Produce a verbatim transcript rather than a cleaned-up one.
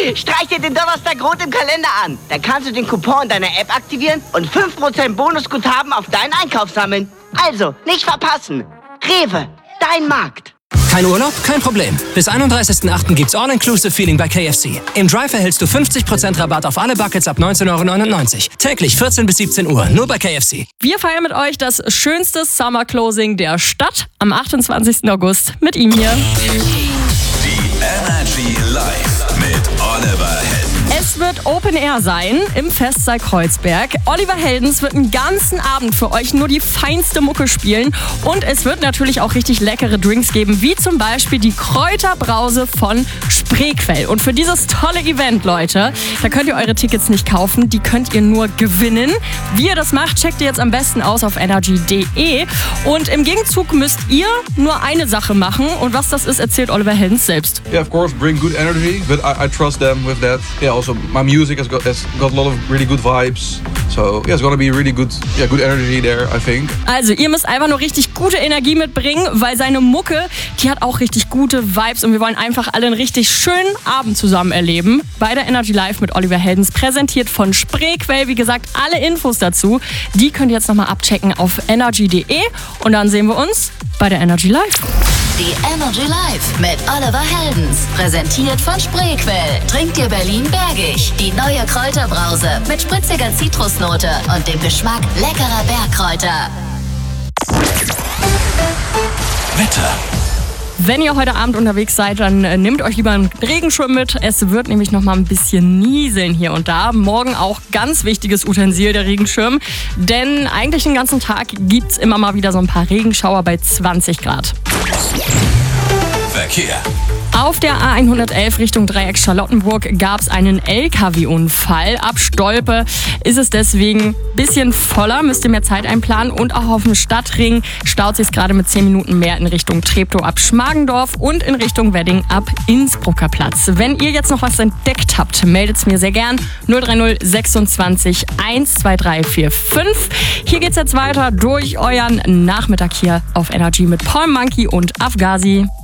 Streich dir den Donnerstag rot im Kalender an. Dann kannst du den Coupon deiner App aktivieren und fünf Prozent Bonusguthaben auf deinen Einkauf sammeln. Also, nicht verpassen. Rewe, dein Markt. Kein Urlaub? Kein Problem. Bis einunddreißigsten achten gibt's All-Inclusive-Feeling bei K F C. Im Drive erhältst du fünfzig Prozent Rabatt auf alle Buckets ab neunzehn Euro neunundneunzig. Täglich vierzehn bis siebzehn Uhr, nur bei K F C. Wir feiern mit euch das schönste Summer Closing der Stadt am achtundzwanzigsten August mit ihm hier. Die Energy Live mit Oliver Heldens. Es wird Open Air sein im Festsaal Kreuzberg. Oliver Heldens wird einen ganzen Abend für euch nur die feinste Mucke spielen. Und es wird natürlich auch richtig leckere Drinks geben, wie zum Beispiel die Kräuterbrause von Spreequell. Und für dieses tolle Event, Leute, da könnt ihr eure Tickets nicht kaufen, die könnt ihr nur gewinnen. Wie ihr das macht, checkt ihr jetzt am besten aus auf energy punkt de. Und im Gegenzug müsst ihr nur eine Sache machen. Und was das ist, erzählt Oliver Heldens selbst. Yeah, of course, bring good energy, but I, I trust them with that. Yeah, also my music has got has got a lot of really good vibes. So yeah, it's gonna be really good, yeah, good energy there, I think. Also ihr müsst einfach nur richtig gute Energie mitbringen, weil seine Mucke, die hat auch richtig gute Vibes und wir wollen einfach alle einen richtig schönen Abend zusammen erleben. Bei der Energy Live mit Oliver Heldens, präsentiert von Spreequell. Wie gesagt, alle Infos dazu, die könnt ihr jetzt nochmal abchecken auf energy punkt de und dann sehen wir uns bei der Energy Live. Die Energy Live mit Oliver Heldens, präsentiert von Spreequell. Trinkt ihr Berlin bergig. Die neue Kräuterbrause mit spritziger Zitrusnote und dem Geschmack leckerer Bergkräuter. Wetter. Wenn ihr heute Abend unterwegs seid, dann äh, nehmt euch lieber einen Regenschirm mit. Es wird nämlich noch mal ein bisschen nieseln hier und da. Morgen auch ganz wichtiges Utensil, der Regenschirm. Denn eigentlich den ganzen Tag gibt's immer mal wieder so ein paar Regenschauer bei zwanzig Grad. Verkehr. Auf der A hundertelf Richtung Dreieck Charlottenburg gab es einen L K W-Unfall. Ab Stolpe ist es deswegen ein bisschen voller, müsst ihr mehr Zeit einplanen. Und auch auf dem Stadtring staut sich gerade mit zehn Minuten mehr in Richtung Treptow ab Schmargendorf und in Richtung Wedding ab Innsbrucker Platz. Wenn ihr jetzt noch was entdeckt habt, meldet es mir sehr gern. null drei null sechsundzwanzig eins zwei drei vier fünf. Hier geht's jetzt weiter durch euren Nachmittag hier auf Energy mit Paul Monkey und Afghazi.